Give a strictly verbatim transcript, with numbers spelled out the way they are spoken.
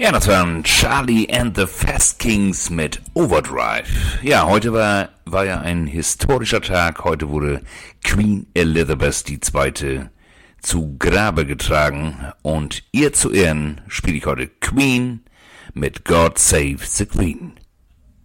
Ja, das waren Charlie and the Fast Kings mit Overdrive. Ja, heute war, war ja ein historischer Tag. Heute wurde Queen Elizabeth die Zweite zu Grabe getragen. Und ihr zu Ehren spiele ich heute Queen mit God Save the Queen.